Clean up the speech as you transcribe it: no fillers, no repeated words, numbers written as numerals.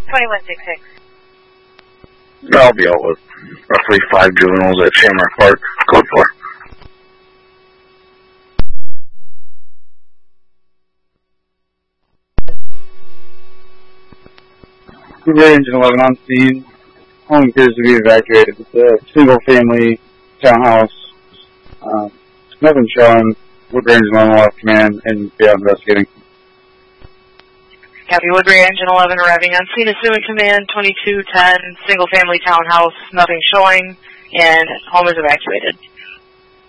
2166. I'll be out with roughly 5 juveniles at Shamrock Park. Code 4. Uber Engine 11 on scene. Home appears to be evacuated. It's a single-family townhouse. Nothing shown. Woodbury Engine 11 left command and be out investigating. Copy, Woodbury Engine 11 arriving on scene. Assuming command 2210, single-family townhouse. Nothing showing, and home is evacuated.